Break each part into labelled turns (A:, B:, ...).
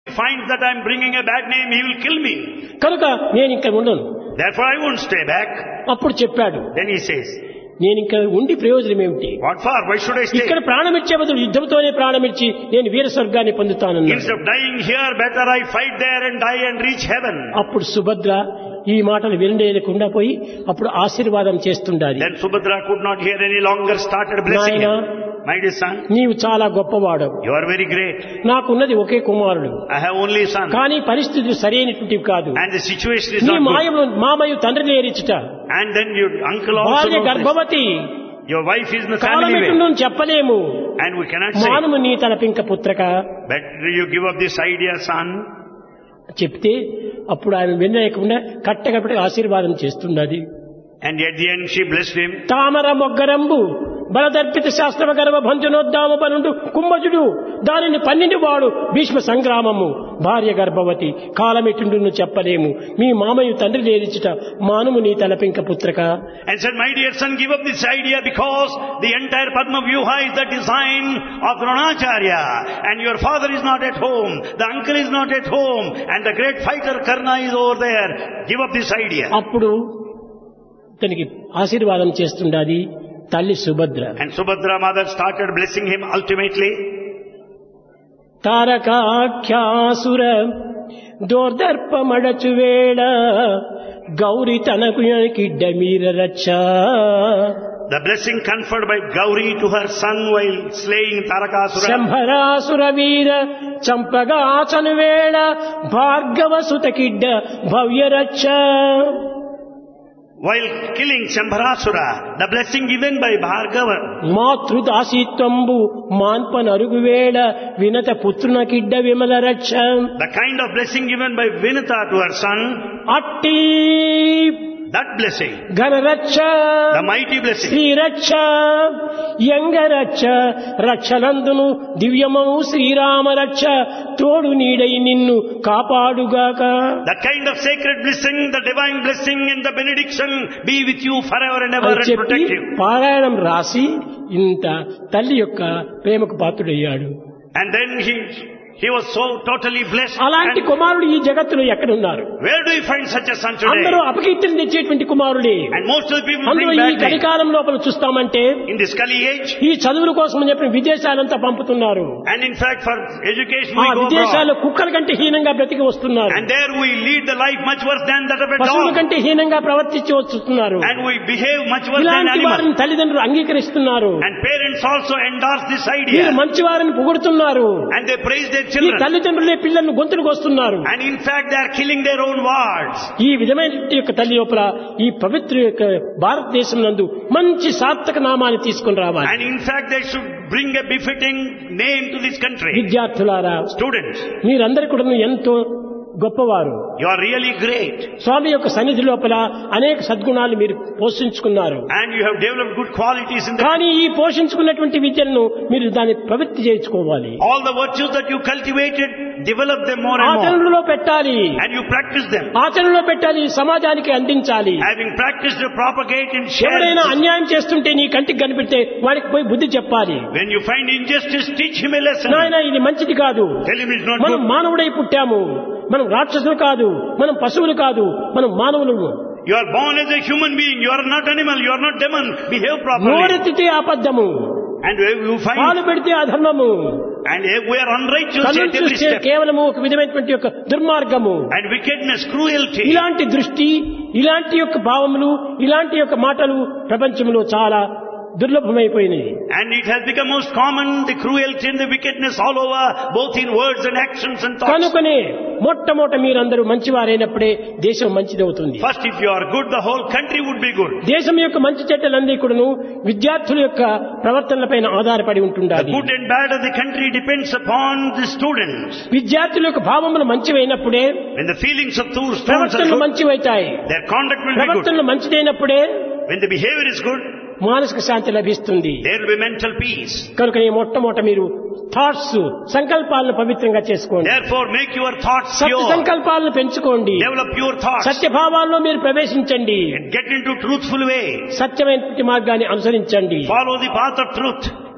A: finds that I am bringing a bad name, he will kill me.
B: కనుక నేను ఇక్కడ ఉండను.
A: Therefore I won't stay back.
B: అప్పుడు చెప్పాడు,
A: Then he says,
B: నేను ఇంకా ఉండి ప్రయోజనం ఏమిటి?
A: what for? Why should I stay?
B: ఇక్కడ ప్రాణం ఇచ్చే బదులు యుద్ధంతోనే ప్రాణం ఇచ్చి నేను వీర స్వర్గాన్ని పొందుతానన్నాడు.
A: Instead of dying here, better I fight there and die and reach heaven.
B: అప్పుడు సుభద్ర ఈ మాటలు వినలేకుండా పోయి అప్పుడు ఆశీర్వాదం చేస్తుండాలి.
A: Then Subhadra could not hear any longer, started blessing him. My dear son,
B: నీవు చాలా గొప్పవాడవు,
A: you are very great.
B: నాకున్నది ఒకే కుమారుడు,
A: I have only son.
B: కానీ పరిస్థితులు సరైనటువంటివి కాదు.
A: And the situation is
B: నీ
A: not good.
B: మామయ్య తండ్రి నేరిచుట,
A: And then your uncle also
B: భార్య
A: knows this.
B: గర్భవతి,
A: Your wife is in the family
B: కాలమెట్టును
A: way.
B: చెప్పలేము.
A: And we cannot say,
B: మానము నీ తలపింక పుత్రక
A: better you give up this idea, son.
B: చెప్తే అప్పుడు ఆయన వినలేకుండా కట్టగట్టి ఆశీర్వాదం చేస్తున్నది.
A: And at the end she blessed him.
B: తామర మొగ్గరంబు బలదర్పిత శాస్త్రవ గర్వ భంజనోద్దామ పనుండు కుంభజుడు దానిని పన్నిండి వాడు భీష్మ సంగ్రామము భార్య గర్భవతి కాలమెట్టుండును చెప్పలేము మీ మామయ్య తండ్రి నేరిచుట మానుము నీ తలపింక పుత్రక.
A: And said, my dear son, give up this idea because the entire Padma Vyuha is the design of Dronacharya. And your father is not at home. The uncle is not at home. And the great fighter Karna is over there. Give up this idea.
B: అప్పుడు తనకి ఆశీర్వాదం చేస్తుండాది తల్లి Subhadra.
A: And Subhadra mother started blessing him ultimately.
B: తారకాఖ్యాసుర దోర్దర్పమడచు వేళ గౌరి తనకు కిడ్డ మీర రచ్చ.
A: The blessing conferred by Gauri to her son while slaying Tarakasura.
B: శంభరాసుర వీర చంపగాచను వేళ భార్గవ సుత కిడ్డ భవ్య రచ్చ.
A: While killing Shambharasura, the blessing given by Bhargava.
B: మాతృదాసీత్వంబు మాన్పనరుగు వేళ వినత పుత్రున కిడ్డ విమల రక్ష.
A: The kind of blessing given by Vinata to her son.
B: అట్టి
A: That blessing,
B: ఘనరక్ష
A: the mighty blessing.
B: Sriraksha యంగరక్ష రక్షలందును దివ్యమము Srirama రక్ష తోడు నీడై నిన్ను కాపాడుగాక.
A: The kind of sacred blessing, the divine blessing and the benediction be with you forever and ever
B: అని
A: and
B: చెప్పి
A: protect you.
B: పారాయణం రాసి ఇంత తల్లి యొక్క ప్రేమకు పాత్రుడయ్యాడు.
A: And then he was so totally blessed.
B: అలాంటి
A: And
B: కుమారుడు ఈ జగత్తులో ఎక్కడున్నారు?
A: where do you find such a son today?
B: అందరూ అపకీర్తిని తెచ్చేటువంటి కుమారుడే.
A: And most of the people
B: అందులో
A: bring
B: ఈ
A: bad name.
B: కలికాలం లోపల చూస్తామంటే
A: In this Kali age,
B: ఈ చదువుల కోసం చెప్పిన విదేశాలంతా పంపుతున్నారు.
A: and in fact for education
B: ఆ
A: we go
B: విదేశాల్లో
A: abroad.
B: కుక్కల కంటే హీనంగా బ్రతికి వస్తున్నారు.
A: And there we lead the life much worse than that of a
B: పశువుల
A: dog.
B: కంటే హీనంగా ప్రవర్తించి వస్తున్నారు.
A: And we behave much worse than
B: ఇలాంటి వారిని
A: animals.
B: తల్లిదండ్రులు అంగీకరిస్తున్నారు.
A: And parents also endorse this
B: వీరు
A: idea.
B: మంచి వారిని పొగుడుతున్నారు.
A: And they praise their
B: ఈ
A: children.
B: తల్లిదండ్రులే పిల్లలను గొంతులకు వస్తున్నారు.
A: And in fact they are killing their own wards.
B: ఈ విధమైన యొక్క తల్లి లోపల ఈ పవిత్ర యొక్క భారతదేశం నందు మంచి సార్థక నామాన్ని తీసుకుని రావాలి.
A: And in fact they should bring a befitting name to this country.
B: విద్యార్థులారా,
A: Students,
B: మీరందరూ కూడా ఎంతో గొప్పవారు.
A: you are really great.
B: స్వామి యొక్క సన్నిధి లోపల అనేక సద్గుణాలు మీరు పోషించుకున్నారు.
A: And you have developed good qualities in the...
B: కానీ ఈ పోషించుకున్నటువంటి విద్యలను మీరు దాన్ని ప్రవృత్తి చేయించుకోవాలి.
A: All the virtues that you cultivated, develop them more and more.
B: ఆచరణలో పెట్టాలి.
A: And you practice them.
B: ఆచరణలో పెట్టాలి, సమాజానికి అందించాలి.
A: Having practiced to propagate and share.
B: ఎవరైనా అన్యాయం చేస్తుంటే నీ కంటికి కనిపెడితే వాడికి పోయి బుద్ధి చెప్పాలి.
A: When you find injustice, teach him a lesson.
B: నాయన ఇది మంచిది కాదు,
A: Tell him it's not
B: మనం
A: good.
B: మానవుడై పుట్టాము, మనం రాక్షసులు కాదు, మనం పశువులు కాదు, మనం మానవులు.
A: You are born as a human being. You are not animal. You are not demon. Behave properly.
B: నోరెత్తితే అబద్ధము,
A: And you
B: పాలు
A: find...
B: పెడితే అధర్మము,
A: And we are unrighteous
B: కళ్ళు
A: at every
B: చూస్తే
A: step.
B: కేవలము ఒక విధమైనటువంటి యొక్క దుర్మార్గము.
A: And wickedness, cruelty.
B: ఇలాంటి దృష్టి, ఇలాంటి యొక్క భావములు, ఇలాంటి యొక్క మాటలు ప్రపంచంలో చాలా దుర్లభమైపోయినాయి.
A: And it has become most common, the cruelty and the wickedness all over, both in words and actions and thoughts.
B: కనుకనే మొట్టమొదట మీరందరూ మంచివారైనప్పుడే దేశం మంచిదవుతుంది.
A: First, if you are good, the whole country would be good.
B: దేశం యొక్క మంచి చెడ్డలన్నీ కూడాను విద్యార్థుల యొక్క ప్రవర్తనలపైన ఆధారపడి
A: The
B: ఉంటుండాలి.
A: good and bad of the country depends upon the students.
B: విద్యార్థుల యొక్క భావములు మంచివైనప్పుడే
A: When the feelings of those students are
B: ప్రవర్తనలు
A: good,
B: మంచివైతాయి.
A: their conduct will be good.
B: ప్రవర్తనలు మంచిదైనప్పుడే
A: When the behavior is good,
B: మానసిక శాంతి లభిస్తుంది.
A: there will be mental peace.
B: కనుక మొట్టమొదట మీరు థాట్స్, సంకల్పాలను పవిత్రంగా చేసుకోండి.
A: Therefore, make your thoughts
B: Satya
A: pure.
B: సంకల్పాలను పెంచుకోండి.
A: Develop pure thoughts.
B: సత్యభావాల్లో మీరు ప్రవేశించండి.
A: Get into truthful way.
B: సత్యమైన మార్గాన్ని అనుసరించండి.
A: Follow the path of truth.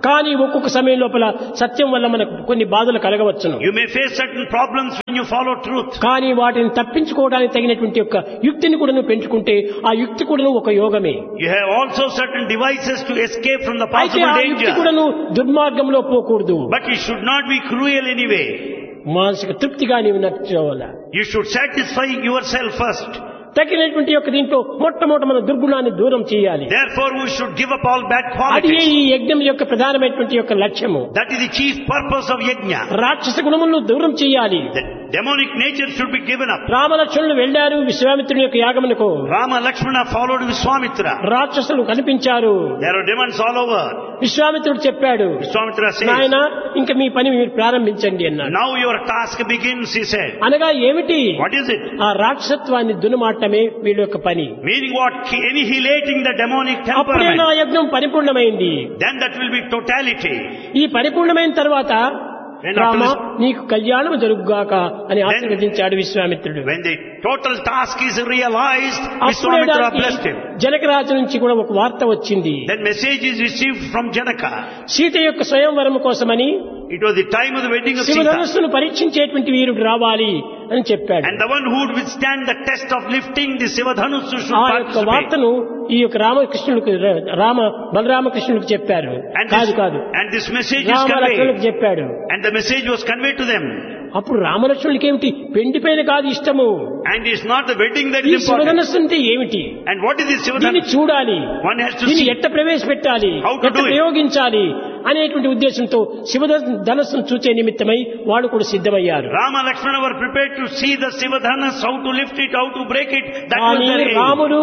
B: కానీ ఒక్కొక్క సమయం లోపల సత్యం వల్ల మనకు కొన్ని బాధలు కలగవచ్చును.
A: You may face certain problems when you follow truth.
B: కానీ వాటిని తప్పించుకోవడానికి తగినటువంటి యొక్క యుక్తిని కూడా నువ్వు పెంచుకుంటే ఆ యుక్తి కూడా ఒక యోగమే.
A: You have also certain devices to escape from the
B: అయితే
A: possible
B: ఆ యుక్తి
A: danger.
B: కూడా నువ్వు దుర్మార్గంలో పోకూడదు.
A: But it should not be cruel anyway.
B: మానసిక తృప్తిగా నీవు నచ్చుకోవాలా.
A: You should satisfy yourself first.
B: తగినటువంటి యొక్క దీంట్లో మొట్టమొదట మన దుర్గుణాన్ని దూరం చేయాలి.
A: Therefore we should give up all bad
B: అది
A: qualities.
B: ఈ యజ్ఞం యొక్క ప్రధానమైనటువంటి యొక్క లక్ష్యము.
A: That is the chief purpose of yajna.
B: రాక్షస గుణములను దూరం చేయాలి.
A: The demonic nature should be given up.
B: రామలక్ష్మణులు వెళ్లారు విశ్వామిత్రుని యొక్క యాగమునకు.
A: Rama Lakshmana followed Vishwamitra.
B: రాక్షసులు కనిపించారు.
A: There are demons all over.
B: విశ్వామిత్రుడు చెప్పాడు,
A: Vishwamitra says,
B: నాయన ఇంక మీ పని మీరు ప్రారంభించండి అన్నాడు.
A: now your task begins, he said.
B: అనగా ఏమిటి?
A: What is it?
B: ఆ రాక్షసత్వాన్ని దునుమాటమే వీళ్ళ యొక్క పని.
A: Meaning what? Annihilating the demonic
B: అప్పుడే నా
A: temperament.
B: యజ్ఞం పరిపూర్ణమైంది.
A: Then that will be totality.
B: ఈ పరిపూర్ణమైన తర్వాత
A: When
B: రామ
A: after this-
B: నీకు కళ్యాణం జరుగుగాక అని ఆశీర్వదించాడు విశ్వామిత్రుడు.
A: When the total task is realized,
B: అప్పుడే
A: Vishwamitra
B: దానికి
A: blessed him.
B: జనకరాజు నుంచి కూడా ఒక వార్త వచ్చింది.
A: Then message is received from Janaka.
B: Sita యొక్క స్వయంవరం కోసమని
A: It was the time of the wedding of Sita.
B: శివధనుస్సును పరీక్షించేటువంటి వీరుడు రావాలి అని చెప్పాడు.
A: And the one who would withstand the test of lifting the Sivadhanus should
B: ఆ యొక్క
A: participate.
B: వార్తను ఈ యొక్క రామకృష్ణులకు బలరామకృష్ణులకు చెప్పారు. కాదు
A: And this message is
B: రామలక్ష్మణులకు
A: conveyed.
B: చెప్పాడు.
A: And the message was conveyed to them.
B: అప్పుడు రామలక్ష్మణులకి ఏమిటి? పెండిపైన కాదు ఇష్టము.
A: And it's not the wedding that
B: ఈ
A: is important.
B: శివధనస్సు అంటే ఏమిటి?
A: And what is the
B: దీన్ని
A: Sivadhanus?
B: చూడాలి,
A: One has to
B: దీన్ని
A: see.
B: ఎట్ట ప్రవేశపెట్టాలి,
A: How to
B: ఎట్ట
A: do it.
B: ప్రయోగించాలి అనేటువంటి ఉద్దేశంతో శివధనస్సును చూచే నిమిత్తమై వాళ్ళు కూడా సిద్ధమయ్యారు.
A: Rama Lakshmana were prepared to see the Sivadhanus, how to lift it, how to break it. That was
B: కానీ
A: their aim.
B: రాముడు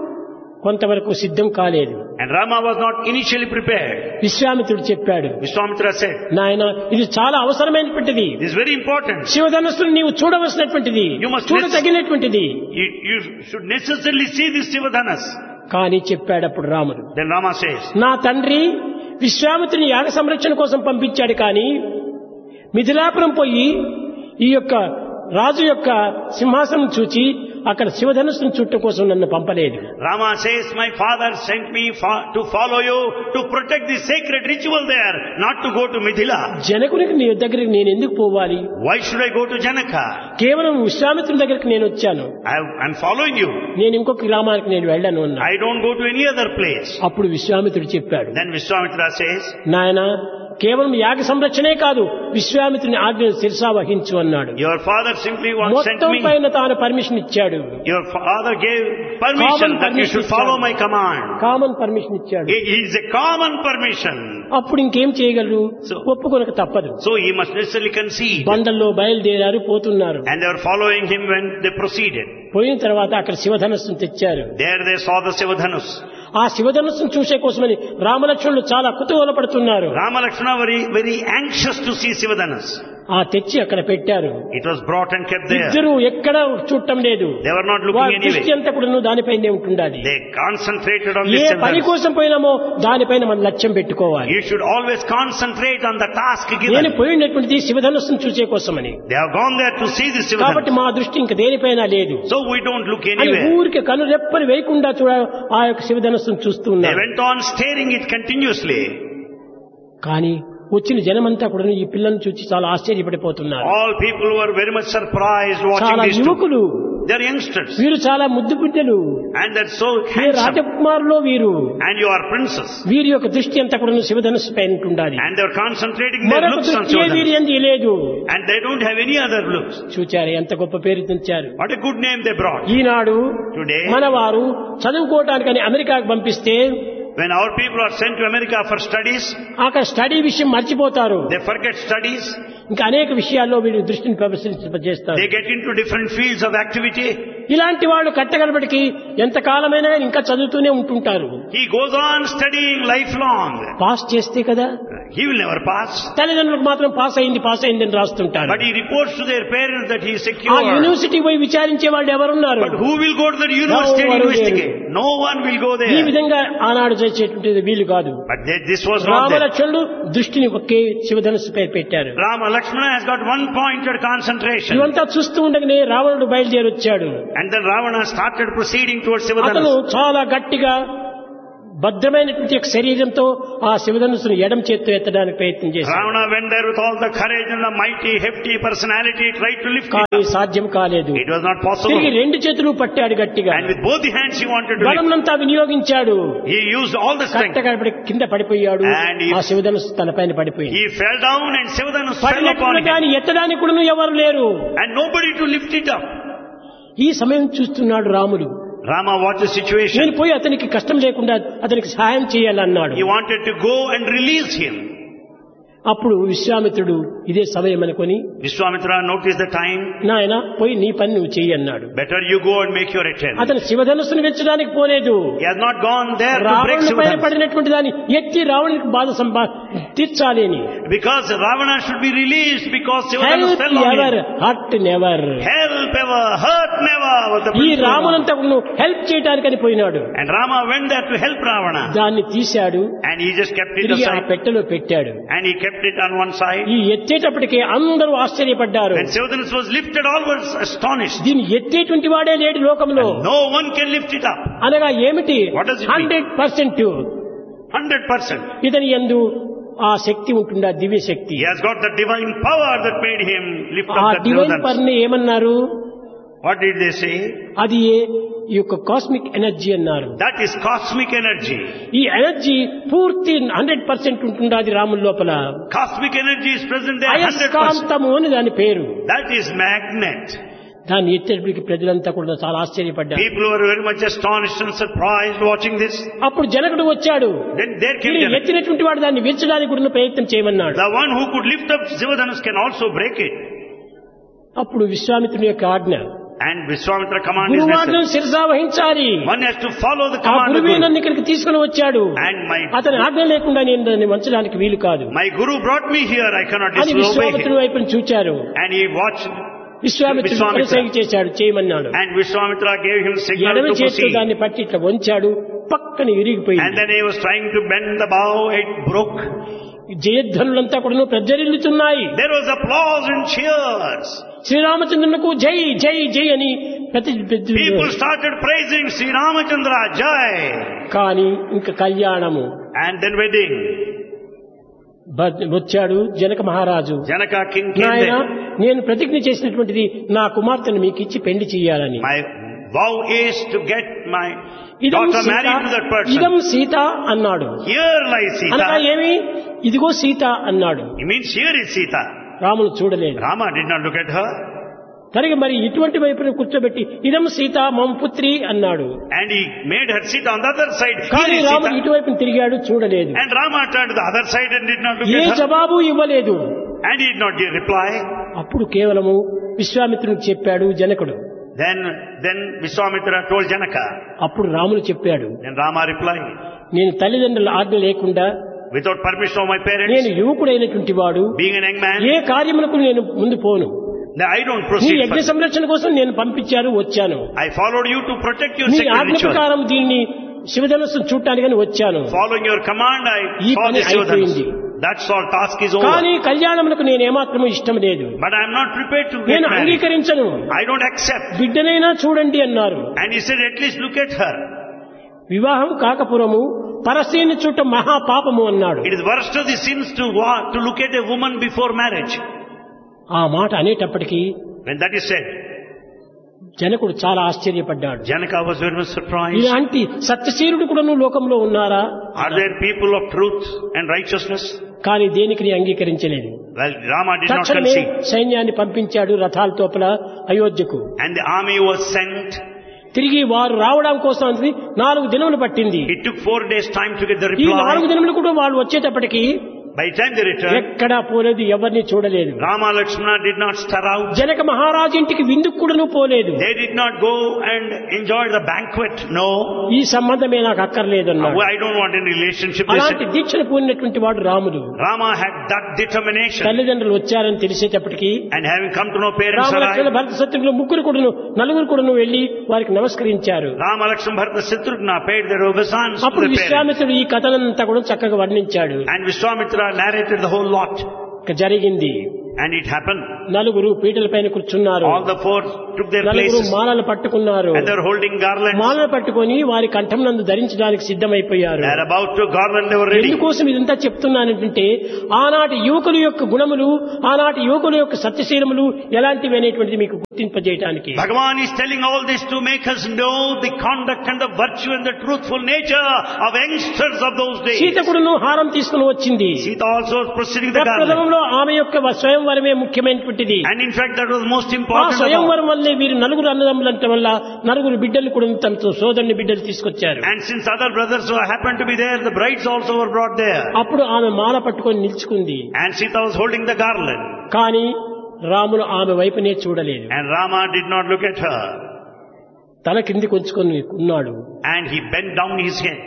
B: కొంతవరకు సిద్ధం కాలేదు.
A: And Rama was not initially prepared.
B: విశ్వామిత్రుడు చెప్పాడు,
A: Vishwamitra said,
B: నాయన ఇది చాలా అవసరమైనటువంటిది.
A: this is very important.
B: శివధనస్సును నీవు చూడవలసినటువంటిది,
A: You must
B: చూడదగినటువంటిది.
A: You should necessarily see this Sivadhanus.
B: కానీ చెప్పాడు అప్పుడు రాముడు,
A: Then Rama says,
B: నా తండ్రి విశ్వామిత్రుని యాగ సంరక్షణ కోసం పంపించాడు, కానీ మిథిలాపురం పోయి ఈ యొక్క రాజు యొక్క సింహాసనం చూచి అక్కడ శివధనుస్సును చుట్టం కోసం నన్ను పంపలేదు.
A: Rama says, my father sent me to follow you, to protect the sacred ritual there, not to go to Mithila.
B: జనకునికి నీ దగ్గరికి నేను ఎందుకు పోవాలి?
A: Why should I go to Janaka?
B: కేవలం విశ్వామిత్రుని దగ్గరికి నేను వచ్చాను,
A: I'm following you.
B: నేను ఇంకొక గ్రామానికి నేను వెళ్ళను అన్నా.
A: I don't go to any other place.
B: అప్పుడు విశ్వామిత్రుడు చెప్పాడు,
A: Then Vishwamitra says,
B: నాయన కేవలం యాగ సంరక్షణే కాదు, విశ్వామిత్రుని ఆజ్ఞను శిరసా వహించు అన్నాడు.
A: your father simply sent
B: మొత్తం
A: me.
B: పైన తాను పర్మిషన్ ఇచ్చాడు.
A: Your father gave permission that you should follow my command.
B: Common permission ఇచ్చాడు.
A: It is a common permission.
B: అప్పుడు ఇంకేం చేయగలరు? ఒప్పుకొనక తప్పదు.
A: So he must necessarily concede.
B: బండల్లో బయలుదేరారు, పోతున్నారు.
A: And they were following him when they proceeded.
B: పోయిన తర్వాత అక్కడ శివధనస్సును తెచ్చారు.
A: There they saw the Sivadhanus.
B: ఆ శివధనస్సును చూసే కోసమని రామలక్ష్మణులు చాలా కుతూహలపడుతున్నారు.
A: Rama Lakshmana were very anxious to see Sivadhanus.
B: ఆ తెచ్చి అక్కడ పెట్టారు.
A: It was brought and kept there.
B: ఇద్దరు ఎక్కడ చూడటం లేదు.
A: They were not looking
B: వారి దృష్టి
A: anyway.
B: అంతా కూడా దానిపైనే ఉంటుండాలి.
A: They concentrated on
B: A
A: this
B: పని
A: Sivadhanus.
B: కోసం పోయినామో దానిపైన మనం లక్ష్యం పెట్టుకోవాలి.
A: You should always concentrate on the task
B: నేను
A: given.
B: పోయినటువంటిది శివధనస్సును చూసే కోసమని.
A: They have gone there to see this
B: కాబట్టి
A: Sivadhanus.
B: మా దృష్టి ఇంక దేనిపైన లేదు
A: So we don't look
B: అని
A: anywhere.
B: ఊరికి కను రెప్పని వేయకుండా ఆ యొక్క శివధనస్సును చూస్తూ
A: They
B: ఉన్నారు.
A: went on staring it continuously.
B: కానీ వచ్చిన జనమంతా కూడా ఈ పిల్లల్ని చూసి చాలా ఆశ్చర్యపడిపోతున్నారు.
A: All people were very much surprised watching
B: చాలా
A: these two.
B: యువకులు,
A: They are youngsters.
B: వీరు చాలా ముద్దు బిడ్డలు,
A: And they're so
B: వీరు
A: handsome.
B: రాజకుమారులో వీరు.
A: And you are princes.
B: వీరి యొక్క దృష్టి అంతా కూడా శివధనుస్సు పైన ఉండాలి.
A: And they're concentrating their
B: మరొక
A: looks on
B: దృష్టి వీరి
A: Sivadhanus.
B: ఎందు లేదు.
A: And they don't have any other looks.
B: చూచారు ఎంత గొప్ప పేరు తెచ్చారు.
A: What a good name they brought.
B: Eenadu
A: Today,
B: మనవారు చదువుకోవటానికని అమెరికాకు పంపిస్తే
A: when our people are sent to America for studies,
B: అక్కడ స్టడీ విషయం మర్చిపోతారు.
A: they forget studies.
B: ఇంకా అనేక విషయాల్లో వీరు దృష్టిని ప్రదర్శించేస్తారు.
A: They get into different fields of activity.
B: ఇలాంటి వాళ్ళు కట్టగలబడికి ఎంత కాలమైనా ఇంకా చదువుతూనే ఉంటుంటారు.
A: He goes on studying lifelong.
B: Pass చేస్తే కదా,
A: He will never pass.
B: తల్లిదండ్రులకు మాత్రం పాస్ అయింది అని రాస్తుంటారు.
A: But he reports to their parents that he is
B: ఆ
A: secure.
B: యూనివర్సిటీ పోయి విచారించే వాళ్ళు ఎవరున్నారు?
A: But who will go to the university and investigate? No one will go
B: ఈ
A: there.
B: విధంగా ఆనాడు చేసేటువంటిది వీలు కాదు.
A: But this was not there.
B: రామలక్ష్మణుడు దృష్టిని ఒకే శివధనుస్సు పేరు పెట్టారు.
A: Rama Lakshmana has got one pointed concentration.
B: ఇవంతా చూస్తూ ఉండగానే రావణుడు బయలుదేరి వచ్చాడు.
A: And then Ravana started proceeding towards
B: అతను
A: Sivadhanus.
B: చాలా గట్టిగా భద్రమైనటువంటి యొక్క శరీరంతో ఆ శివధనుస్సును ఎడం చేత్తో ఎత్తడానికి ప్రయత్నం చేశాడు.
A: Ravana went there with all the courage and the mighty, hefty personality, tried to lift it
B: కానీ
A: up.
B: సాధ్యం కాలేదు.
A: It was not possible.
B: తిరిగి రెండు చేతులు పట్టాడు గట్టిగా.
A: And with both the hands he wanted to lift.
B: బలమంతా వినియోగించాడు.
A: He used all the strength.
B: కట్టగా కింద పడిపోయాడు.
A: And he-
B: ఆ శివధనుస్సు తలపైన పడిపోయింది.
A: He fell down and Sivadhanus fell upon
B: పడినప్పుడు
A: him.
B: కానీ ఎత్తడానికి కూడా ఎవరు లేరు.
A: And nobody to lift it up.
B: ఈ సమయం చూస్తున్నాడు రాముడు.
A: Rama watched the
B: నేను
A: situation.
B: పోయి అతనికి కష్టం లేకుండా అతనికి సహాయం చేయాలన్నాడు.
A: He wanted to go and release him.
B: అప్పుడు విశ్వామిత్రుడు ఇదే సమయం అనుకొని,
A: Vishwamitra noticed the time.
B: నాయన పోయి నీ పని నువ్వు చెయ్యి అన్నాడు.
A: Better you go and make your attempt.
B: అతను శివధనుస్సును వెచ్చడానికి పోలేదు.
A: He has not gone there to break
B: రావణుని పైన
A: Sivadhanus.
B: పడినటువంటి దాన్ని ఎత్తి రావణునికి బాధ తీర్చాలి అని.
A: Because Ravana should be released because Sivadhanus
B: help
A: fell on
B: ever
A: him.
B: Hurt never.
A: Help ever, hurt never was the
B: ఈ
A: principle.
B: రామునంతా హెల్ప్ చేయడానికని పోయినాడు.
A: And Rama went there to help Ravana.
B: దాన్ని తీశాడు.
A: And he just kept it
B: తిరిగి ఆ
A: aside.
B: పెట్టెలో పెట్టాడు.
A: And he kept it on one side.
B: ఈ ఎత్తేటప్పటికే అందరూ ఆశ్చర్యపడ్డారు.
A: When Sivadhanus was lifted, all were astonished.
B: దీన్ని ఎత్తేటువంటి వాడే లేడు లోకంలో.
A: No one can lift it up.
B: అనగా ఏమిటి?
A: What does it mean?
B: 100%
A: 100%.
B: ఇతని యందు ఆ శక్తి ఉంటుందా, దివ్య శక్తి.
A: He has got the divine power that made him lift
B: ఆ
A: up the
B: divine
A: Sivadhanus.
B: Power ని ఏమన్నారు?
A: What did they say?
B: అది ఈ యొక్క కాస్మిక్ ఎనర్జీ అన్నారు.
A: That is cosmic energy.
B: ఈ ఎనర్జీ పూర్తి 100% ఉంటుందా అది రాముల లోపల.
A: Cosmic energy is present there 100%.
B: అయస్కాంతము అని దాని పేరు.
A: That is magnet.
B: దాన్ని ఎత్తేటప్పటికి ప్రజలంతా కూడా చాలా ఆశ్చర్యపడ్డారు.
A: People were very much astonished and surprised watching this.
B: అప్పుడు జనకుడు వచ్చాడు.
A: Then there came
B: మీరు
A: Janaka.
B: ఎత్తినటువంటి వాడు దాన్ని విరచడానికి కూడా ప్రయత్నం చేయమన్నాడు.
A: The one who could lift up Sivadhanus can also break it.
B: అప్పుడు విశ్వామిత్రుని యొక్క ఆజ్ఞ,
A: And Vishwamitra command is
B: గురువాజ్ఞను
A: necessary.
B: శిరసా వహించాలి.
A: One has to follow the
B: ఆ
A: command of
B: గురువే
A: Guru.
B: నన్ను ఇక్కడికి తీసుకుని వచ్చాడు.
A: And
B: అతని ఆజ్ఞ లేకుండా నేను దాన్ని వంచడానికి వీలు కాదు
A: my Guru brought me here. I cannot
B: అని
A: disobey
B: విశ్వామిత్రుని
A: him.
B: వైపుని చూచారు.
A: And he watched.
B: విశ్వామిత్రుడు
A: Vishwamitra.
B: పరిసైగ చేశాడు, చేయమన్నాడు.
A: And Vishwamitra gave him signal
B: ఎడమ
A: to
B: చేతితో
A: proceed.
B: దాన్ని పట్టి ఇట్లా వంచాడు. పక్కన
A: And
B: ఇరిగిపోయింది.
A: then he was trying to bend the bow. It broke.
B: జయధ్వనులంతా కూడా ప్రజ్వరిల్లుతున్నాయి.
A: There was applause and cheers.
B: శ్రీరామచంద్రునికి జై జై జై అని
A: People started praising Sri Ramachandra Jai.
B: కానీ ఇంకా కళ్యాణము.
A: And then wedding.
B: వచ్చాడు జనక మహారాజు.
A: Janaka king came
B: నాయన
A: there.
B: నేను ప్రతిజ్ఞ చేసినటువంటిది నా కుమార్తెను మీకు ఇచ్చి పెళ్లి చెయ్యాలని.
A: My vow is to get my
B: ఇదం
A: daughter
B: Sita,
A: married to that
B: ఇదం
A: person.
B: సీత అన్నాడు.
A: Here lies
B: అనగా
A: Sita.
B: ఏమి? ఇదిగో సీత అన్నాడు.
A: It means here is Sita.
B: రాముడు చూడలేదు.
A: Rama did not look at her.
B: తిరిగి మరి ఇటువంటి వైపున కూర్చోబెట్టి ఇదం సీత మమ పుత్రి అన్నాడు.
A: And he made her sit on the other side.
B: కానీ
A: Here is
B: రాముడు
A: Sita.
B: ఇటువైపున తిరిగాడు, చూడలేదు.
A: And Rama turned to the other side and did not look
B: A
A: at her.
B: జవాబు ఇవ్వలేదు.
A: And he did not give reply.
B: అప్పుడు కేవలము విశ్వామిత్రునికి చెప్పాడు జనకుడు.
A: Then Vishwamitra told Janaka.
B: అప్పుడు రాముడు చెప్పాడు,
A: Then Rama replied,
B: నేను తల్లిదండ్రుల ఆజ్ఞ లేకుండా,
A: without permission of my parents,
B: నేను యువకుడైనటువంటి వాడు,
A: being an young man,
B: ఏ కార్యములకు నేను ముందు పోను.
A: I don't
B: నీ
A: proceed
B: యజ్ఞ
A: further.
B: సంరక్షణ కోసం నేను పంపించారు, వచ్చాను.
A: I followed you to protect your
B: నీ
A: sacred
B: ఆజ్ఞ
A: ritual.
B: ప్రకారం దీన్ని శివధనుస్సు చూడటానికని వచ్చాను.
A: Following your command, I
B: ఈ
A: saw
B: పని
A: this Sivadhanus.
B: అయిపోయింది.
A: That's all, task is over.
B: కానీ కళ్యాణములకు నేను ఏమాత్రము ఇష్టం లేదు.
A: But I am not prepared to get
B: నేను
A: married.
B: అంగీకరించను.
A: I don't accept.
B: బిడ్డనైనా చూడండి అన్నారు.
A: And he said, at least look at her.
B: వివాహం కాకపురము పరస్త్రీని చూడటం మహాపాపము అన్నాడు.
A: It is worst of the sins to look at a woman before marriage.
B: ఆ మాట అనేటప్పటికీ
A: When that is said,
B: జనకుడు చాలా ఆశ్చర్యపడ్డాడు.
A: Janaka was very much surprised.
B: ఇలాంటి సత్యశీలుడు కూడా లోకంలో ఉన్నారా?
A: Are there people of truth and righteousness?
B: కానీ దేనికి అంగీకరించలేదు.
A: Well, Rama did not
B: తక్షణమే
A: concede.
B: సైన్యాన్ని పంపించాడు రథాల తోపల అయోధ్యకు.
A: And the army was sent.
B: తిరిగి వారు రావడం కోసం 4 దినములు పట్టింది.
A: It took 4 days time to get the
B: ఈ 4
A: reply.
B: దినములు కూడా వాళ్ళు వచ్చేటప్పటికి
A: By the time they returned,
B: ఎక్కడా పోలేదు, ఎవరిని చూడలేదు.
A: Rama Lakshmana did not stir out.
B: Janaka మహారాజు ఇంటికి విందుకు కూడా పోలేదు.
A: They did not go and enjoy the banquet. No.
B: ఈ సంబంధమే నాకు అక్కర్లేదన్నాడు.
A: I don't want any relationship. They
B: అలాంటి
A: said.
B: దీక్షను పూనినటువంటి వాడు రాముడు.
A: Rama had that determination.
B: తల్లిదండ్రులు వచ్చారని తెలిసేటప్పటికి
A: And having come to know parents
B: Rama Lakshmana
A: arrived,
B: భరత శత్రుఘ్నులు నలుగురు కూడాను వెళ్లి వారికి నమస్కరించారు.
A: Rama Lakshmana Bharata Shatrugna paid their obeisance to
B: అప్పుడు
A: the parents.
B: విశ్వామిత్రుడు ఈ కథనంతా కూడా చక్కగా వర్ణించాడు.
A: And Vishwamitra narrated the whole lot.
B: ఇక జరిగింది.
A: And it happened.
B: నలుగురు పీటల పైన కూర్చున్నారు.
A: All the four took their
B: నలుగురు
A: places.
B: మాలలు పట్టుకున్నారు.
A: And they were holding garlands.
B: మాలలు పట్టుకొని వారి కంఠం నందు ధరించడానికి సిద్ధమైపోయారు.
A: They are about to garland, they were ready.
B: ఎందుకోసం ఇదంతా చెప్తున్నానంటే ఆనాటి యువకుల యొక్క గుణములు, ఆనాటి యువకుల యొక్క సత్యశీలములు ఎలాంటివి అనేటువంటిది మీకు గుర్తింపజేయడానికి.
A: Bhagavan is telling all this to make us know the conduct and the virtue and the truthful nature of youngsters of those days.
B: Sita కూడాను హారం తీసుకుని వచ్చింది.
A: Sita also was proceeding the garland.
B: ప్రథమంలో ఆమె యొక్క స్వయంవరమే ముఖ్యమైనటువంటిది.
A: And in fact that was most
B: ఆ
A: important of all.
B: స్వయంవరం వల్లే వీరు నలుగురు అన్నదమ్ములంటే వల్ల నలుగురు బిడ్డలు కూడా తనతో సోదరుని బిడ్డలు తీసుకొచ్చారు.
A: And since other brothers who happened to be there, the brides also were brought there.
B: అప్పుడు ఆమె మాల పట్టుకొని నిల్చుకుంది.
A: And Sita was holding the garland.
B: కానీ రాముడు ఆమె వైపునే చూడలేదు.
A: And Rama did not look at her.
B: తల కింది కొంచుకొని ఉన్నాడు.
A: And he bent down his head.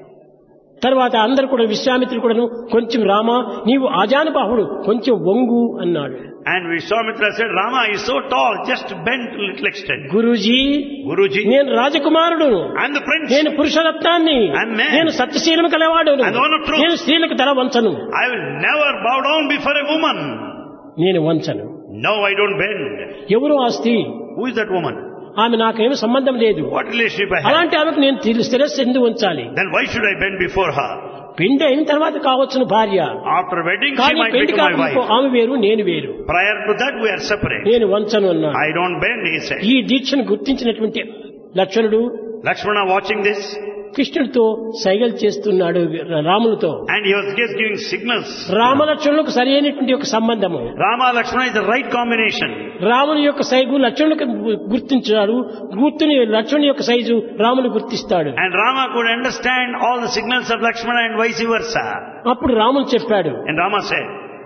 B: తర్వాత అందరు కూడా విశ్వామిత్రుడు కూడాను కొంచెం రామా నీవు ఆజానుబాహుడు కొంచెం వంగు అన్నాడు.
A: And Vishwamitra said, Rama is so tall, just bend to little extent.
B: Guruji, నేను రాజకుమారుడును,
A: I'm the prince,
B: నేను పురుషరత్నాన్ని,
A: I'm man,
B: నేను సత్యశీలము కలవాడును,
A: I'm the one of truth,
B: నేను స్త్రీలకు తల వంచను,
A: I will never bow down before a woman.
B: నేను వంచను.
A: No, I don't bend.
B: ఎవరు ఆ స్త్రీ?
A: Who is that woman?
B: ఆమె నాకేమి సంబంధం లేదు.
A: What relationship I have?
B: అలాంటి ఆమెకు నేను శిరస్సు ఎందుకు వంచాలి?
A: Then why should I bend before her?
B: పెళ్లి అయిన తర్వాత కావచ్చును భార్య.
A: After wedding she
B: కానీ
A: might
B: పెళ్లి
A: become my wife.
B: కాక ఆమె వేరు నేను వేరు.
A: Prior to that we are separate.
B: నేను వంచను అన్నాడు.
A: I don't bend, he said.
B: ఈ దీక్షను గుర్తించినటువంటి లక్ష్మణుడు
A: Lakshmana watching this,
B: కృష్ణుడితో సైగలు చేస్తున్నాడు రాములతో.
A: and he was just giving signals.
B: రామలక్ష్మణులకు సరి అయినటువంటి ఒక సంబంధము.
A: Rama Lakshmana is the right combination.
B: రాముని యొక్క సైజు లక్ష్మణులకు గుర్తించాడు, లక్ష్మణుని యొక్క సైజు రాముని గుర్తిస్తాడు.
A: And Rama could understand all the signals of Lakshmana and vice versa.
B: అప్పుడు రాముడు చెప్పాడు,
A: And Rama said,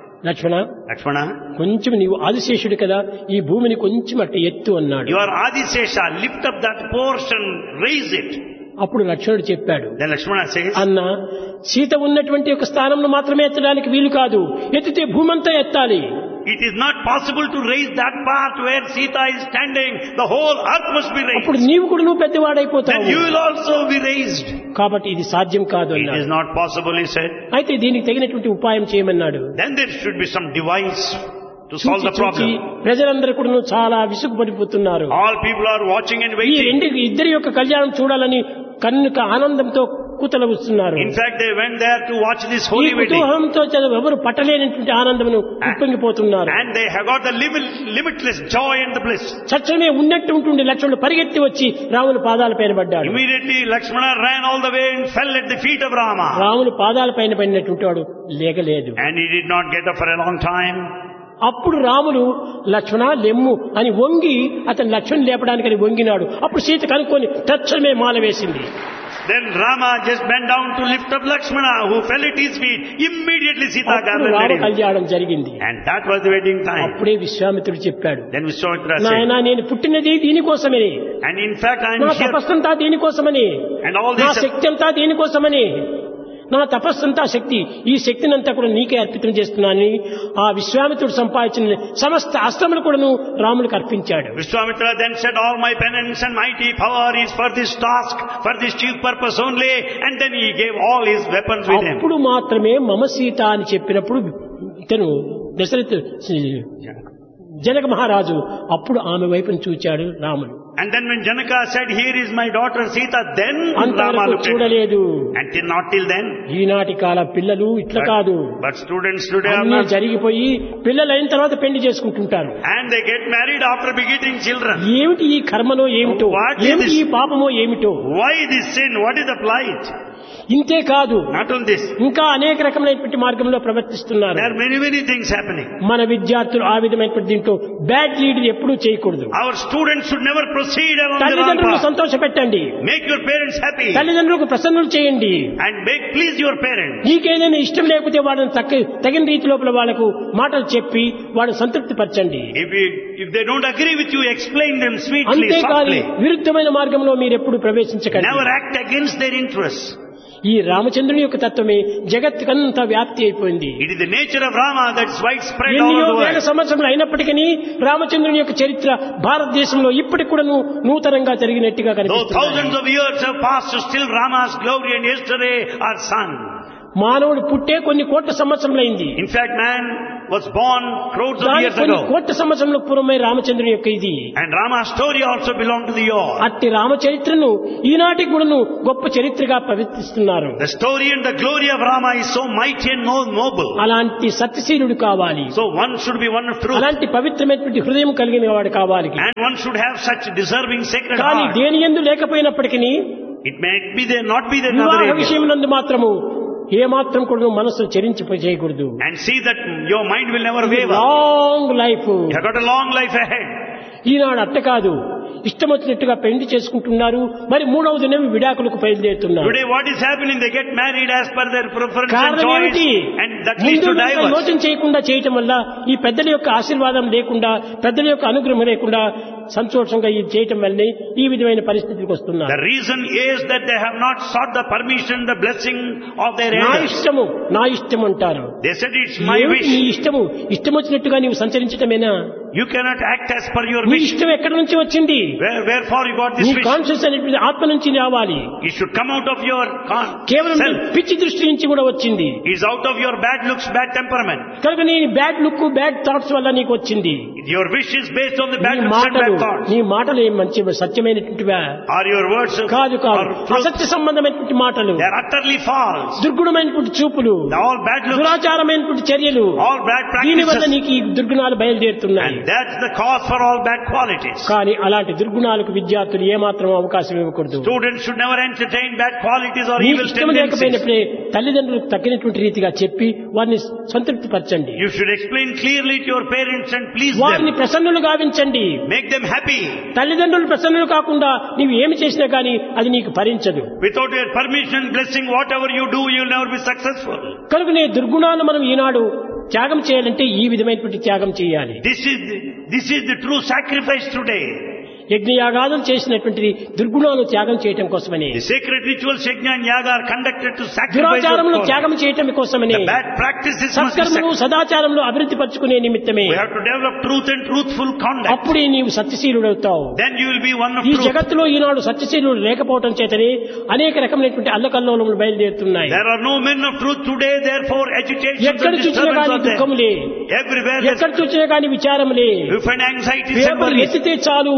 B: లక్ష్మణ
A: కొంచెం
B: నీవు ఆదిశేషుడు కదా, ఈ భూమిని కొంచెం అట్ట ఎత్తు అన్నాడు.
A: You are Adisesha, lift up that portion, raise it.
B: అప్పుడు లక్ష్మణుడు చెప్పాడు,
A: Then Lakshmana says,
B: అన్న సీత ఉన్నటువంటి ఒక స్థానంలో మాత్రమే ఎత్తడానికి వీలు కాదు, ఎత్తితే భూమంతా ఎత్తాలి.
A: it is not possible to raise that part where Sita is standing. The whole earth must be raised.
B: అప్పుడు నీవు కూడా నువ్వు పెద్దవాడైపోతావు.
A: Then you will also be raised.
B: కాబట్టి ఇది సాధ్యం కాదు
A: It
B: అన్నాడు.
A: is not possible, he said.
B: అయితే దీనికి తగినటువంటి ఉపాయం చేయమన్నాడు.
A: Then there should be some device to solve the problem.
B: ప్రజలందరూ కూడా చాలా విసుగుపడిపోతున్నారు.
A: All people are watching and
B: ఈ
A: waiting.
B: ఇద్దరి యొక్క కళ్యాణం చూడాలని కన్నుక ఆనందంతో కూతలవుతున్నారు.
A: In fact, they went there to watch this
B: ఈ
A: holy wedding.
B: కుతూహలంతో ఎవరు పట్టలేనటువంటి ఆనందమును ఉప్పొంగిపోతున్నారు.
A: And they have got the limitless joy and the bliss.
B: చచ్చమే ఉన్నట్టు ఉంటుండే లక్ష్మణుడు పరిగెత్తి వచ్చి రాముని పాదాల పైన పడ్డాడు.
A: Immediately Lakshmana ran all the way and fell at the feet of Rama.
B: రాముని పాదాల పైన పడినటువంటి వాడు లేగలేదు.
A: And he did not get up for a long time.
B: అప్పుడు రాముడు లక్ష్మణ లెమ్ము అని వంగి అతను లక్ష్మణ్ లేపడానికి వంగినాడు. అప్పుడు సీత కనుక్కొని తక్షణమే మాల వేసింది.
A: Then Rama just bent down to lift up Lakshmana, who fell at his feet. Immediately Sita garlanded him.
B: కళ్యాణం జరిగింది.
A: And that was the wedding time.
B: అప్పుడే విశ్వామిత్రుడు చెప్పాడు,
A: Then Vishwamitra said,
B: నాయనా నేను పుట్టినది దీనికోసమే,
A: and in fact I am
B: నా
A: here,
B: తపస్సంతా దీనికోసమని,
A: and all
B: నా
A: this,
B: శక్తి అంతా దీనికోసమని, నా తపస్సంతా శక్తి, ఈ శక్తినంతా కూడా నీకే అర్పితం చేస్తున్నానని ఆ విశ్వామిత్రుడు సంపాదించిన సమస్త అస్త్రములు కూడాను రామునికి అర్పించాడు.
A: Vishwamitra then said, all my penance and mighty power is for this task, for this chief purpose only, and then he gave all his weapons with him.
B: అప్పుడు మాత్రమే మమ సీత అని చెప్పినప్పుడు ఇతను దశరథ జనక మహారాజు అప్పుడు ఆమె వైపును చూచాడు రాముడు.
A: And then when Janaka said, here is my daughter Sita, then Rama
B: అంతవరకు
A: looked at him.
B: చూడలేదు.
A: Until not till then.
B: ఈనాటి కాల పిల్లలు ఇట్లా కాదు.
A: But students today are
B: అన్నీ
A: not.
B: జరిగిపోయి పిల్లలు అయిన తర్వాత పెళ్లి చేసుకుంటుంటారు.
A: And they get married after begetting children.
B: ఏమిటి ఈ కర్మలో ఏమిటో,
A: What is
B: ఏమిటి
A: this?
B: ఈ పాపమో ఏమిటో.
A: Why this sin? What is the plight?
B: ఇంతే కాదు,
A: Not only this.
B: ఇంకా అనేక రకమైనటువంటి మార్గంలో ప్రవర్తిస్తున్నారు.
A: There are many things happening.
B: మన విద్యార్థులు ఆ విధమైనటువంటి దీంట్లో బ్యాడ్ లీడ్ ఎప్పుడూ చేయకూడదు.
A: Our students should never proceed along the wrong
B: తల్లిదండ్రులను
A: path.
B: సంతోష పెట్టండి,
A: Make your parents happy.
B: తల్లిదండ్రులకు ప్రసన్నులు చేయండి.
A: And please your parents.
B: నీకేదైనా ఇష్టం లేకపోతే వాళ్ళని తగిన రీతి లోపల వాళ్ళకు మాటలు చెప్పి వాళ్ళని సంతృప్తి పరచండి.
A: If they don't agree with you, explain them sweetly,
B: అంతేకాని
A: softly.
B: విరుద్ధమైన మార్గంలో మీరు ఎప్పుడు ప్రవేశించకండి.
A: Never act against their interests.
B: ఈ రామచంద్రుని యొక్క తత్వమే జగత్తుకంతా వ్యాప్తి అయిపోయింది.
A: It is the nature of Rama that's widespread all
B: ఎన్నో
A: over the
B: వేల
A: world.
B: సంవత్సరాలు అయినప్పటికీ రామచంద్రుని యొక్క చరిత్ర భారతదేశంలో ఇప్పటికి కూడా నూతనంగా జరిగినట్టుగా
A: Though
B: కనిపిస్తుంది.
A: thousands of years have passed, still Rama's glory and yesterday are sung.
B: మానవుడు పుట్టే కొన్ని కోట్ల సంవత్సరములైంది.
A: In fact, man was born crores of years
B: కొన్ని
A: ago.
B: కోట్ల సంవత్సరంలో పూర్వమే రామచంద్రుని యొక్క ఇది.
A: And Rama's story also belonged to the yore.
B: అట్టి రామచరిత్రను ఈనాటికి కూడాను గొప్ప చరిత్రగా పవిత్రిస్తున్నారు.
A: The story and the glory of Rama is so mighty and noble.
B: అలాంటి సత్యశీలుడు కావాలి.
A: So one should be one of truth.
B: అలాంటి పవిత్రమైనటువంటి హృదయం కలిగిన వాడు కావాలి.
A: And one should have such deserving sacred
B: కానీ
A: heart.
B: దేని యందు లేకపోయినప్పటికీ
A: It may be there, not be there in other
B: వివాహ
A: areas.
B: విషయం నందు మాత్రము ఏ మాత్రం కూడా మనసు చెరించిపోయకూడదు.
A: And see that your mind will never waver.
B: Long life.
A: You have got a long life ahead.
B: ఈనాడు అట్ట కాదు, ఇష్టం వచ్చినట్టుగా పెళ్లి చేసుకుంటున్నారు, మరి మూడవ దినం విడాకులకు బయలుదేరుతున్నారు.
A: Today what is happening? They get married as per their preference and
B: కారణం
A: choice,
B: ఏమిటి?
A: and that leads to divorce.
B: యోచన చేయకుండా చేయటం వల్ల, ఈ పెద్దల యొక్క ఆశీర్వాదం లేకుండా, పెద్దల యొక్క అనుగ్రహం లేకుండా సంతోషంగా ఇది చేయటం వల్లనే ఈ విధమైన పరిస్థితికి వస్తున్నారు.
A: The reason is that they have not sought the permission, the blessing of their
B: నా
A: elders.
B: ఇష్టము, నా ఇష్టం అంటారు.
A: They said it's my
B: ఏమిటి నీ
A: wish.
B: ఇష్టము? ఇష్టం వచ్చినట్టుగా నీవు సంచరించటమేనా?
A: You cannot act as per your
B: నీ
A: wish.
B: ఇష్టం ఎక్కడి నుంచి వచ్చింది?
A: Wherefore you got
B: నీ
A: this wish?
B: కాన్షియస్ అనేటువంటి ఆత్మ నుంచి రావాలి.
A: It should come out of your
B: కేవలం నీ
A: self.
B: పిచ్చి దృష్టి నుంచి కూడా వచ్చింది.
A: It's out of your bad looks, bad temperament.
B: కనుక నీ బ్యాడ్ లుక్, బ్యాడ్ థాట్స్ వల్ల నీకు వచ్చింది.
A: Your wish is based on the bad
B: నీ
A: looks and
B: మాటలు,
A: bad thoughts.
B: నీ మాటలు ఏం మంచి సత్యమైనటువంటివా?
A: Are your words
B: కాదు కాదు,
A: are truth?
B: అసత్య సంబంధమైనటువంటి మాటలు,
A: They are utterly false.
B: దుర్గుణమైనటువంటి చూపులు,
A: All bad looks,
B: దురాచారమైనటువంటి చర్యలు,
A: all bad
B: దీని వల్ల
A: practices.
B: నీకు ఈ దుర్గుణాలు బయలుదేరుతున్నాయి.
A: And that's the cause for all bad qualities.
B: కానీ అలాంటి దుర్గుణాలకు విద్యార్థులు ఏమాత్రం అవకాశం ఇవ్వకూడదు.
A: Students should never entertain bad qualities or
B: నీ
A: evil
B: ఇష్టం
A: tendencies.
B: లేకపోయినప్పుడే తల్లిదండ్రులకు తగినటువంటి రీతిగా చెప్పి వారిని సంతృప్తి పరచండి.
A: You should explain clearly to your parents and please
B: వారిని
A: them.
B: ప్రసన్నులు గావించండి.
A: Make them happy.
B: తల్లిదండ్రులు ప్రసన్నులు కాకుండా నీవు ఏమి చేసినా కానీ అది నీకు భరించదు.
A: Without your permission, blessing, whatever you do, you'll never be successful.
B: కనుక నీ దుర్గుణాలు మనం ఈనాడు త్యాగం చేయాలంటే ఈ విధమైనటువంటి త్యాగం చేయాలి.
A: This is the true sacrifice today.
B: యజ్ఞయాగాదులు చేసినటువంటిది దుర్గుణాలు త్యాగం చేయటం కోసమని,
A: The sacred rituals, yajna and yaga, are conducted to sacrifice
B: దురాచారములు
A: those
B: త్యాగం చేయటం కోసమని,
A: The bad practices must be
B: సత్కర్మలు
A: sacrificed.
B: సదాచారములు అభివృద్ధి పరచుకునే నిమిత్తమే.
A: We have to develop truth and truthful conduct.
B: అప్పుడే నీవు సత్యశీలుడవుతావు.
A: Then you will be one of
B: ఈ
A: truth.
B: జగత్తులో ఈనాడు సత్యశీలుడు లేకపోవటం చేతనే అనేక రకమైనటువంటి అల్లకల్లోలములు బయలుదేరుతున్నాయి.
A: There are no men of truth today, therefore agitation
B: ఎక్కడ
A: and
B: చూసినా
A: disturbance
B: కానీ
A: are there.
B: దుఃఖములే,
A: Everywhere
B: ఎక్కడ చూసినా కానీ విచారములే.
A: you find anxieties and
B: paper
A: worries.
B: ఎత్తితే చాలు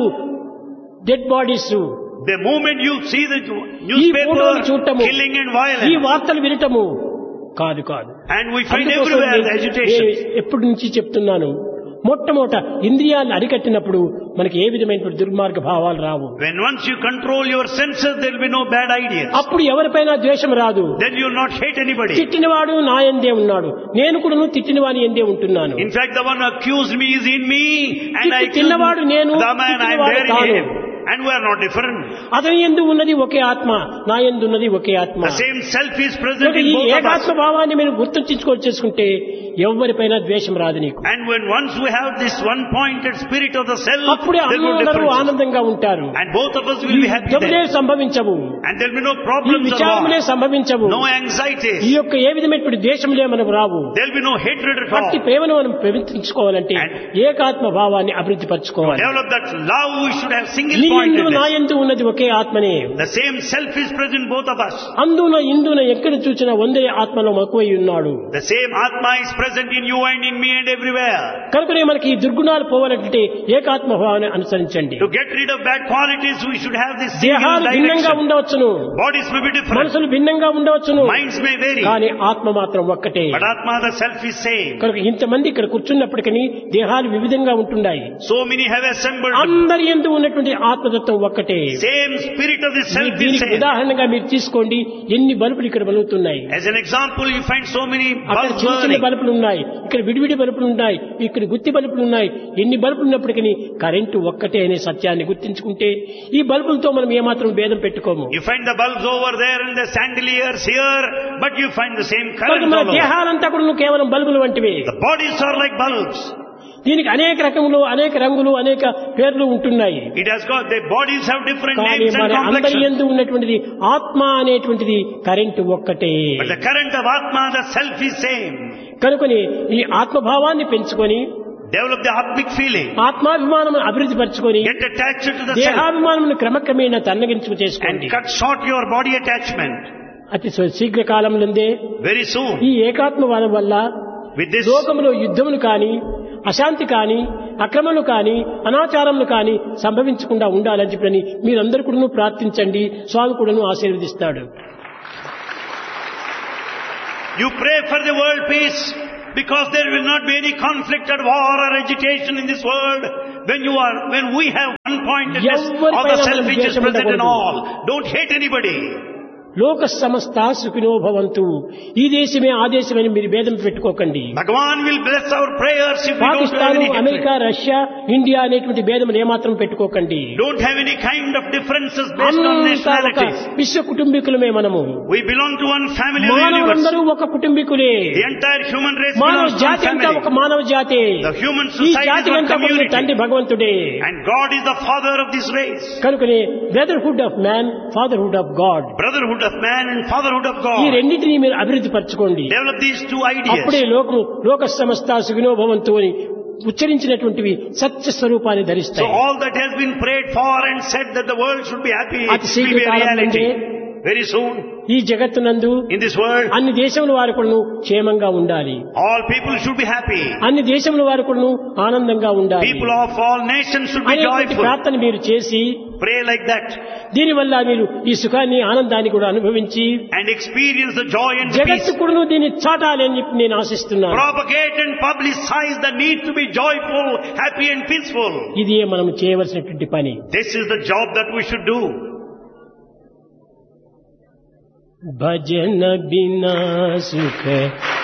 B: dead bodies,
A: The moment you see the
B: ఈ
A: newspaper
B: ఫోటోలు చూడటము,
A: killing and
B: ఈ
A: violence,
B: వార్తలు వినటము కాదు కాదు.
A: and we find
B: అందుకోసం
A: everywhere
B: నేను
A: agitation.
B: ఎప్పటి నుంచి చెప్తున్నాను, మొట్టమొదట ఇంద్రియాలను అరికట్టినప్పుడు మనకి ఏ విధమైనటువంటి దుర్మార్గ భావాలు రావు.
A: When once you control your senses, there will be no bad ideas.
B: అప్పుడు ఎవరిపైనా ద్వేషం రాదు.
A: Then you will not hate anybody.
B: తిట్టినవాడు నా యందే ఉన్నాడు, నేను కూడా తిట్టిన వాని యందే ఉంటున్నాను.
A: In fact, the one who accused me is in me, and I accuse
B: తిన్నవాడు నేను,
A: the man, I am
B: తిట్టినవాడు
A: there in
B: తాను.
A: him. And we are not different.
B: అతని యందు ఉన్నది ఒకే ఆత్మ, నా యందు ఉన్నది ఒకే ఆత్మ.
A: The same self is present in
B: ఈ
A: both of us.
B: ఏకాత్మ భావాన్ని మీరు గుర్తుంచుకొని ఎవరిపైన ద్వేషం రాదు నీకు.
A: And when once we have this one pointed spirit of the self,
B: అప్పుడే
A: there will be
B: అందరూ
A: differences.
B: ఆనందంగా ఉంటారు.
A: And both of us will be happy
B: యుద్ధములే
A: then.
B: సంభవించవు,
A: And there will be no
B: ఈ
A: problems at
B: విచారములే
A: all.
B: సంభవించవు,
A: No anxieties.
B: ఈ యొక్క ఏ విధమైనటువంటి ద్వేషములే మనకు రావు.
A: There will be no hatred at all.
B: అట్టి ప్రేమను మనం పెంచుకోవాలంటే ఏకాత్మ భావాన్ని అభివృద్ధి పరచుకోవాలి.
A: Develop that love, we should have single
B: నీ యందు నా
A: pointedness.
B: యందు ఉన్నది ఒకే ఆత్మనే.
A: The same self is present in both of us.
B: అందున ఇందున ఎక్కడ చూసినా వందే ఆత్మలో మక్కువై ఉన్నాడు.
A: The same Atma is present in you and in me and everywhere.
B: కనుకనే మనకి ఈ దుర్గుణాలు పోవాలంటే ఏకాత్మ భావాన్ని అనుసరించండి.
A: To get rid of bad qualities, we should have this single
B: దేహాలు భిన్నంగా
A: direction.
B: ఉండవచ్చును,
A: Bodies may be different.
B: మనసులు భిన్నంగా ఉండవచ్చును,
A: Minds may vary.
B: కానీ ఆత్మ మాత్రం ఒక్కటే.
A: But Atma, the self, is same.
B: కనుక ఇంతమంది ఇక్కడ కూర్చున్నప్పటికీ దేహాలు వివిధంగా ఉంటున్నాయి.
A: So many have assembled.
B: అందరి యందు ఉన్నటువంటి ఆత్మతత్వం ఒక్కటే.
A: Same spirit of the self is
B: దీనికి
A: same.
B: ఉదాహరణగా మీరు తీసుకోండి, ఎన్ని బల్బులు ఇక్కడ వెలుగుతున్నాయి.
A: As an example, you find so many
B: అక్కడ
A: bulbs
B: చిన్న చిన్న
A: burning.
B: బల్బులు ఉన్నాయి, ఇక్కడ విడివిడి బల్బులు ఉన్నాయి, ఇక్కడ గుత్తి బల్బులు ఉన్నాయి. ఎన్ని బల్బులు ఉన్నప్పటికీ కరెంటు ఒక్కటే అనే సత్యాన్ని గుర్తించుకుంటే ఈ బల్బులతో మనం ఏమాత్రం భేదం పెట్టుకోము.
A: You find the bulbs over there and the chandeliers here, but you find the same current
B: మన
A: all over.
B: దేహాలంతా కూడా కేవలం బల్బులు వంటివి.
A: The bodies are like bulbs.
B: దీనికి అనేక రకములు, అనేక రంగులు, అనేక పేర్లు ఉంటున్నాయి.
A: It has got, the bodies have different
B: కానీ
A: names and
B: మన అందరి
A: complexions.
B: యందు ఉన్నటువంటిది ఆత్మ అనేటువంటిది కరెంటు ఒక్కటే.
A: But the current of Atma, the self, is same.
B: కనుకొని ఈ ఆత్మభావాన్ని పెంచుకొని,
A: Develop the Atmic feeling.
B: ఆత్మాభిమానం అభివృద్ధి పరచుకొని,
A: Get attached to the self
B: దేహాభిమానమును క్రమక్రమేణా తన్నగించుకు
A: and
B: చేసుకోండి.
A: cut short your body attachment.
B: అతి శీఘ్ర కాలంలోందే
A: Very soon.
B: ఈ ఏకాత్మవాదం వల్ల
A: With this,
B: లోకములో యుద్ధములు కానీ అశాంతి కానీ అక్రమములు కానీ అనాచారములు కానీ సంభవించకుండా ఉండాలని చెప్పని మీరందరూ కూడా ప్రార్థించండి. స్వామి కూడా ఆశీర్వదిస్తాడు.
A: you pray for the world peace, because there will not be any conflict or war or agitation in this world. When we have one-pointedness of the self which is present in all. Don't hate anybody.
B: లోక సమస్త సుఖినో భవంతు. ఈ దేశమే ఆ దేశమని మీరు భేదం పెట్టుకోకండి.
A: Bhagavan will bless our prayers if we don't have
B: Pakistan,
A: any
B: America, Russia, India అనేటువంటి భేదం ఏమాత్రం పెట్టుకోకండి.
A: Don't have any kind of differences based on nationalities.
B: విశ్వ కుటుంబీకులమే మనము.
A: We belong to one family of the universe.
B: మానవులందరూ ఒక కుటుంబీకులే.
A: The entire human race
B: మానవ
A: belongs to one
B: జాతి అంతా ఒక
A: family.
B: మానవ జాతే.
A: The human
B: ఈ
A: society is
B: జాతి
A: one
B: అంతా ఒక
A: community.
B: తండ్రి భగవంతుడే.
A: And God is the father of this race.
B: కనుకనే brotherhood of man, fatherhood of God.
A: Brotherhood of man and fatherhood of
B: ఈ
A: God.
B: రెండింటినీ మీరు అభివృద్ధి పరచుకోండి.
A: Develop these two
B: అప్పుడే
A: ideas.
B: లోక సమస్త సుఖినో భవంతు అని ఉచ్చరించినటువంటివి సత్య స్వరూపాన్ని
A: So
B: ధరిస్తాయి.
A: all that has been prayed for and said that the world should be happy
B: అతి
A: will be a
B: శీఘ్రకాలం
A: reality.
B: నుండే
A: Very soon
B: ఈ జగత్తునందు
A: in this world,
B: అన్ని దేశముల వారు కూడా క్షేమంగా ఉండాలి.
A: all people should be happy.
B: అన్ని దేశముల వారు కూడా ఆనందంగా ఉండాలి.
A: People of all nations should be
B: అనేటువంటి
A: joyful.
B: ప్రార్థన మీరు చేసి
A: Pray like that
B: దీనివల్ల మీరు ఈ సుఖాన్ని ఆనందాన్ని కూడా అనుభవించి
A: and experience the joy and the
B: జగత్తు
A: peace.
B: కూడా దీన్ని చాటాలి అని చెప్పి నేను ఆశిస్తున్నాను.
A: Propagate and publicize the need to be joyful, happy and peaceful.
B: ఇదే మనం చేయవలసినటువంటి పని.
A: This is the job that we should do.
B: భజన బినా సుఖ